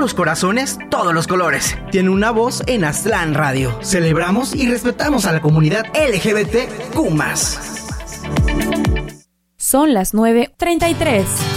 los corazones, todos los colores. Tiene una voz en Aztlán Radio. Celebramos y respetamos a la comunidad LGBTQ+. Son las 9:33.